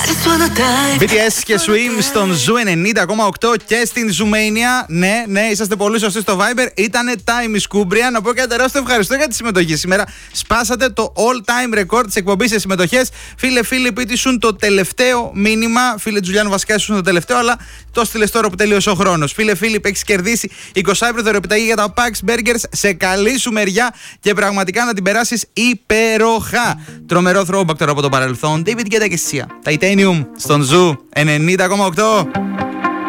BTS και Swim στον Ζου 90,8 και στην Zoomania. Ναι, είσαστε πολύ σωστοί στο Viber. Ήτανε Time is Cumbria. Να πω και ένα τεράστιο ευχαριστώ για τη συμμετοχή σήμερα. Σπάσατε το all-time record της εκπομπής σε συμμετοχές. Φίλε Φίλιππ, ήσουν το τελευταίο μήνυμα. Φίλε Τζουλιάνου, βασικά ήσουν το τελευταίο, αλλά το στείλες τώρα που τελείωσε ο χρόνος. Φίλε Φίλιππ, έχεις κερδίσει 20 ευρώ δωρεοπιταγή για τα Pax Burgers σε καλή σου μεριά και πραγματικά να την περάσεις υπέροχα. Τρομερό throwback τώρα από το παρελθόν. David Guetta και Sia. Titanium στον Ζου 90,8.